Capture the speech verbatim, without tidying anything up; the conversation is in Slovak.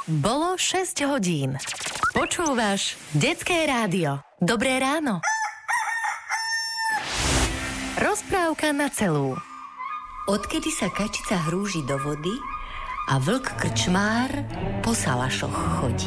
Bolo šesť hodín. Počúvaš Detské rádio. Dobré ráno. Rozprávka na celú. Odkedy sa kačica hrúži do vody a vlk krčmár po salašoch chodí.